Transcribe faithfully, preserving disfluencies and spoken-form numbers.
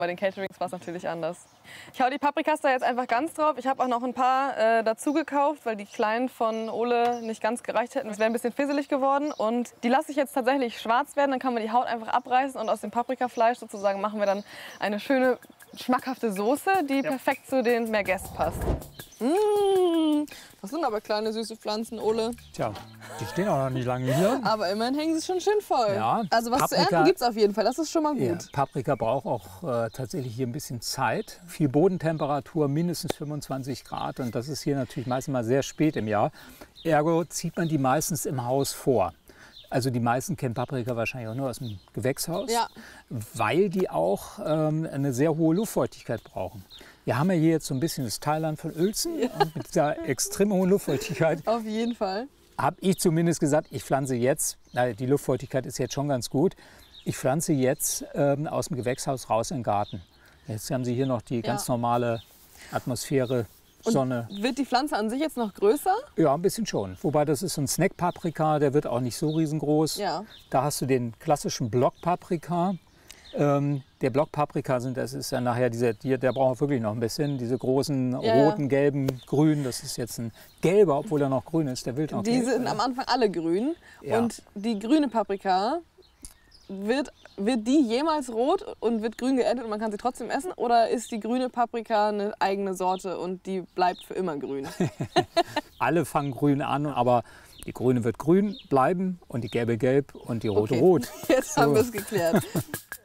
Bei den Caterings war es natürlich anders. Ich hau die Paprikas da jetzt einfach ganz drauf. Ich habe auch noch ein paar äh, dazu gekauft, weil die kleinen von Ole nicht ganz gereicht hätten. Es wäre ein bisschen fisselig geworden. Und die lasse ich jetzt tatsächlich schwarz werden. Dann kann man die Haut einfach abreißen und aus dem Paprikafleisch sozusagen machen wir dann eine schöne, schmackhafte Soße, die ja. perfekt zu den Merguez passt. Mmh, das sind aber kleine süße Pflanzen, Ole. Tja, die stehen auch noch nicht lange hier. Aber immerhin hängen sie schon schön voll. Ja, also was Paprika, zu ernten gibt es auf jeden Fall, das ist schon mal gut. Ja, Paprika braucht auch äh, tatsächlich hier ein bisschen Zeit. Viel Bodentemperatur, mindestens fünfundzwanzig Grad. Und das ist hier natürlich meistens mal sehr spät im Jahr. Ergo zieht man die meistens im Haus vor. Also die meisten kennen Paprika wahrscheinlich auch nur aus dem Gewächshaus, ja. weil die auch ähm, eine sehr hohe Luftfeuchtigkeit brauchen. Wir haben ja hier jetzt so ein bisschen das Thailand von Uelzen ja. und mit dieser extrem hohen Luftfeuchtigkeit. Auf jeden Fall. Habe ich zumindest gesagt, ich pflanze jetzt, na, die Luftfeuchtigkeit ist jetzt schon ganz gut, ich pflanze jetzt ähm, aus dem Gewächshaus raus in den Garten. Jetzt haben Sie hier noch die ja. ganz normale Atmosphäre. Sonne. Und wird die Pflanze an sich jetzt noch größer? Ja, ein bisschen schon. Wobei das ist so ein Snack-Paprika, der wird auch nicht so riesengroß. Ja. Da hast du den klassischen Block-Paprika. Ähm, der Block-Paprika sind, das ist ja nachher dieser, die, der braucht wirklich noch ein bisschen. Diese großen ja, roten, ja. gelben, grünen. Das ist jetzt ein gelber, obwohl er noch grün ist. Der will auch Die gelb, sind ja. am Anfang alle grün. Ja. Und die grüne Paprika, wird, wird die jemals rot und wird grün geerntet und man kann sie trotzdem essen? Oder ist die grüne Paprika eine eigene Sorte und die bleibt für immer grün? Alle fangen grün an, aber die grüne wird grün bleiben und die gelbe gelb und die rote okay. rot. Jetzt so. haben wir es geklärt.